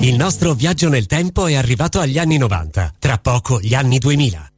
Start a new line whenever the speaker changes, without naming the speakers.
Il nostro viaggio nel tempo è arrivato agli anni 90, tra poco gli anni 2000.